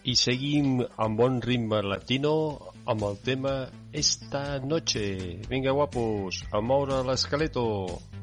I seguim amb bon ritme latino amb el tema Esta Noche. Vinga, guapos, a moure l'esqueleto.